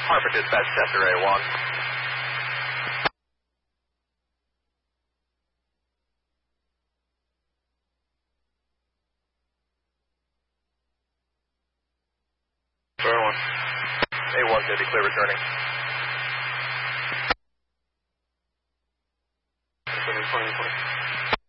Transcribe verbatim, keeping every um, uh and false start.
Harper dispatch, Chester A one. Square one. A one's going to be clear returning. twenty twenty.